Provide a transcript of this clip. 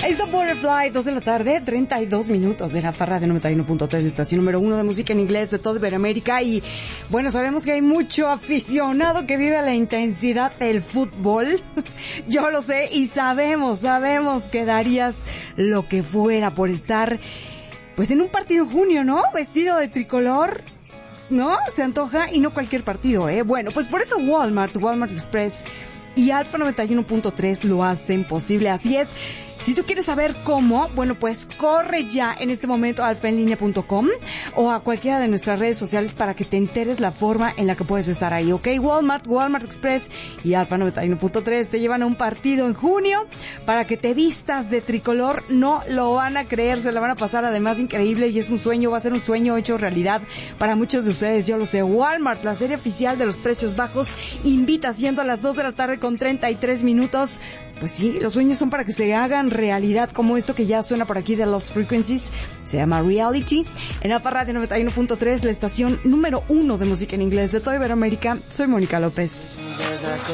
Ahí está Butterfly, 2 de la tarde, 32 minutos de la Farra de 91.3, estación número 1 de música en inglés de toda Iberoamérica. Y bueno, sabemos que hay mucho aficionado que vive a la intensidad del fútbol. Yo lo sé y sabemos que darías lo que fuera por estar pues en un partido en junio, ¿no? Vestido de tricolor, ¿no? Se antoja, y no cualquier partido, ¿eh? Bueno, pues por eso Walmart Express y Alfa 91.3 lo hacen posible. Así es. Si tú quieres saber cómo, bueno, pues corre ya en este momento a alfaenlinea.com o a cualquiera de nuestras redes sociales para que te enteres la forma en la que puedes estar ahí, ¿ok? Walmart Express y Alfa 91.3 te llevan a un partido en junio para que te vistas de tricolor. No lo van a creer, se la van a pasar además increíble, y es un sueño, va a ser un sueño hecho realidad para muchos de ustedes, yo lo sé. Walmart, la serie oficial de los precios bajos, invita siendo a las 2 de la tarde con 33 minutos. Pues sí, los sueños son para que se hagan realidad, como esto que ya suena por aquí de Lost Frequencies, se llama Reality, en Alfa Radio 91.3, la estación número 1 de música en inglés de toda Iberoamérica. Soy Mónica López.